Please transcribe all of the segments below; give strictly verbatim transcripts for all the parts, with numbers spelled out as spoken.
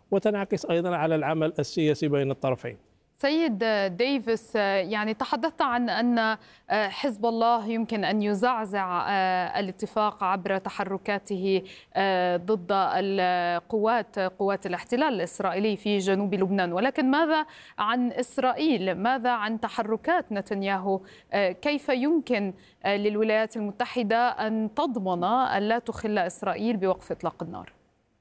وتنعكس أيضا على العمل السياسي بين الطرفين. سيد ديفيس، يعني تحدثت عن أن حزب الله يمكن أن يزعزع الاتفاق عبر تحركاته ضد القوات قوات الاحتلال الإسرائيلي في جنوب لبنان، ولكن ماذا عن إسرائيل؟ ماذا عن تحركات نتنياهو؟ كيف يمكن للولايات المتحدة أن تضمن أن لا تخل إسرائيل بوقف إطلاق النار؟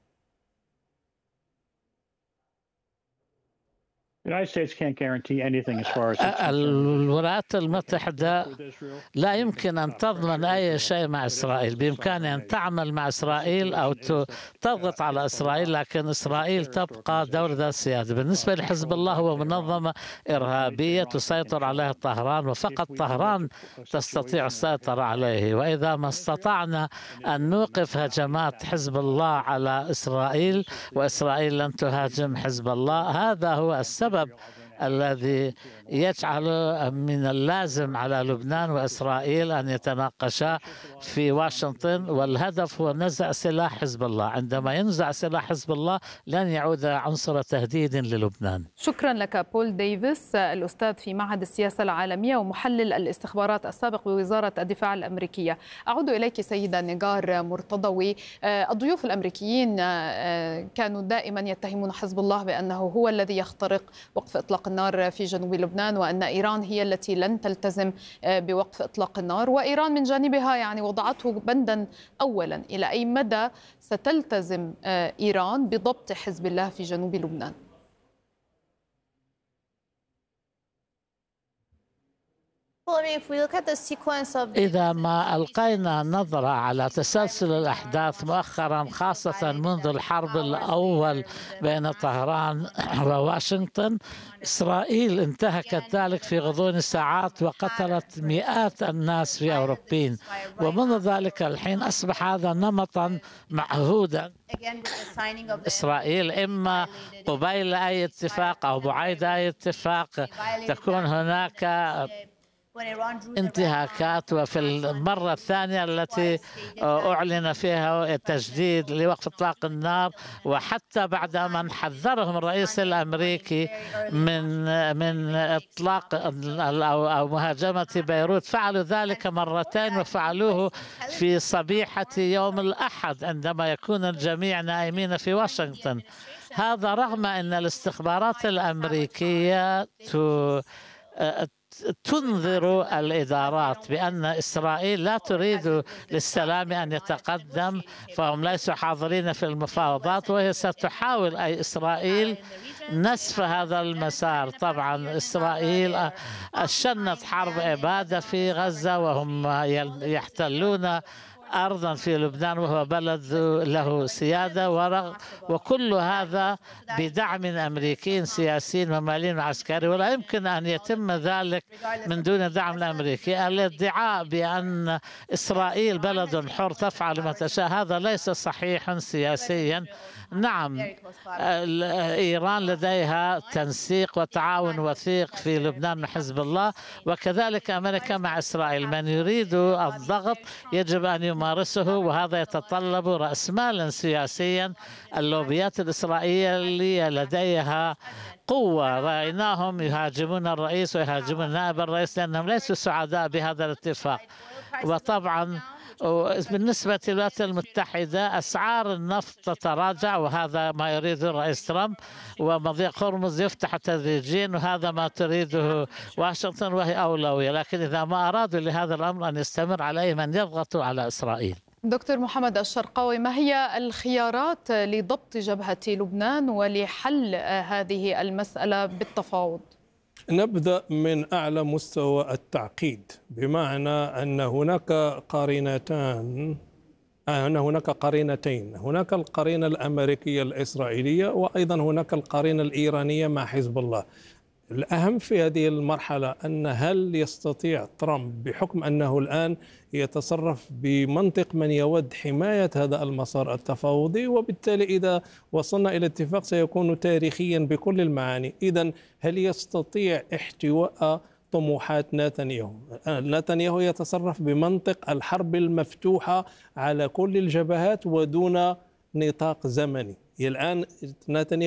الولايات المتحدة لا يمكن أن تضمن أي شيء مع إسرائيل. بإمكانها أن تعمل مع إسرائيل أو تضغط على إسرائيل، لكن إسرائيل تبقى دولة ذات سيادة. بالنسبة لحزب الله هو منظمة إرهابية تسيطر عليها طهران، وفقط طهران تستطيع السيطرة عليه. وإذا ما استطعنا أن نوقف هجمات حزب الله على إسرائيل وإسرائيل لن تهاجم حزب الله، هذا هو السبب الذي يجعل من اللازم على لبنان وإسرائيل أن يتناقشا في واشنطن، والهدف هو نزع سلاح حزب الله. عندما ينزع سلاح حزب الله لن يعود عنصر تهديد للبنان. شكرا لك بول ديفيس، الأستاذ في معهد السياسة العالمية ومحلل الاستخبارات السابق بوزارة الدفاع الأمريكية. أعود إليك سيدة نيغار مرتضوي. الضيوف الأمريكيين كانوا دائما يتهمون حزب الله بأنه هو الذي يخترق وقف إطلاق النار في جنوب لبنان، وأن إيران هي التي لن تلتزم بوقف إطلاق النار. وإيران من جانبها يعني وضعته بندا أولا، إلى أي مدى ستلتزم إيران بضبط حزب الله في جنوب لبنان؟ إذا ما ألقينا نظرة على تسلسل الأحداث مؤخرا، خاصة منذ الحرب الأول بين طهران وواشنطن، إسرائيل انتهكت ذلك في غضون ساعات وقتلت مئات الناس في أوروبيين، ومنذ ذلك الحين أصبح هذا نمطا معهودا. إسرائيل إما قبيل أي اتفاق أو بعيد أي اتفاق تكون هناك انتهاكات، وفي المرة الثانية التي أعلن فيها التجديد لوقف إطلاق النار، وحتى بعد من حذرهم الرئيس الأمريكي من من إطلاق أو مهاجمة بيروت، فعلوا ذلك مرتين، وفعلوه في صبيحة يوم الأحد عندما يكون الجميع نائمين في واشنطن. هذا رغم أن الاستخبارات الأمريكية تنذر الإدارات بأن إسرائيل لا تريد للسلام أن يتقدم، فهم ليسوا حاضرين في المفاوضات، وهي ستحاول أي إسرائيل نسف هذا المسار. طبعا إسرائيل شنت حرب إبادة في غزة، وهم يحتلون أرضا في لبنان وهو بلد له سيادة، وكل هذا بدعم أمريكي سياسي ومالي وعسكري، ولا يمكن أن يتم ذلك من دون دعم الأمريكي. الادعاء بأن إسرائيل بلد حر تفعل ما تشاء هذا ليس صحيحا سياسيا. نعم، إيران لديها تنسيق وتعاون وثيق في لبنان مع حزب الله، وكذلك أمريكا مع إسرائيل. من يريد الضغط يجب أن يمارسه، وهذا يتطلب رأس مالا سياسيا. اللوبيات الإسرائيلية لديها قوة، رأيناهم يهاجمون الرئيس ويهاجمون نائب الرئيس لأنهم ليسوا سعداء بهذا الاتفاق. وطبعا بالنسبة للولايات المتحدة أسعار النفط تتراجع، وهذا ما يريده الرئيس ترامب، ومضيق هرمز يفتح تدريجيا، وهذا ما تريده واشنطن وهي أولوية. لكن إذا ما أرادوا لهذا الأمر أن يستمر عليهم أن يضغطوا على إسرائيل. دكتور محمد الشرقاوي، ما هي الخيارات لضبط جبهة لبنان ولحل هذه المسألة بالتفاوض؟ نبدأ من أعلى مستوى التعقيد، بمعنى أن هناك قرينتان أن هناك قرينتين، هناك القرينة الأمريكية الإسرائيلية، وأيضا هناك القرينة الإيرانية مع حزب الله. الأهم في هذه المرحلة أن هل يستطيع ترامب بحكم أنه الآن يتصرف بمنطق من يود حماية هذا المسار التفاوضي، وبالتالي إذا وصلنا إلى اتفاق سيكون تاريخيا بكل المعاني. إذن هل يستطيع احتواء طموحات نتنياهو؟ نتنياهو يتصرف بمنطق الحرب المفتوحة على كل الجبهات ودون نطاق زمني. الآن نتنياهو